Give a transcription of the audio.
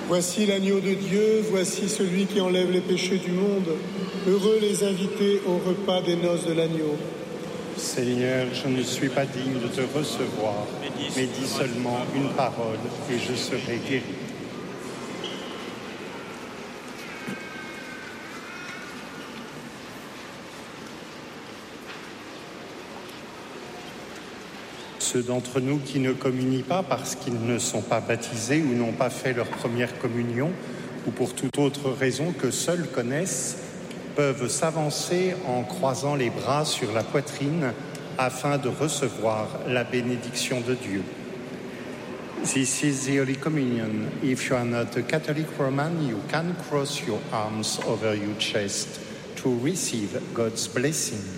Voici l'agneau de Dieu, voici celui qui enlève les péchés du monde. Heureux les invités au repas des noces de l'agneau. Seigneur, je ne suis pas digne de te recevoir, mais dis seulement une parole et je serai guéri. Ceux d'entre nous qui ne communient pas parce qu'ils ne sont pas baptisés ou n'ont pas fait leur première communion, ou pour toute autre raison que seuls connaissent, peuvent s'avancer en croisant les bras sur la poitrine afin de recevoir la bénédiction de Dieu. This is the Holy Communion. If you are not a Catholic Roman, you can cross your arms over your chest to receive God's blessing.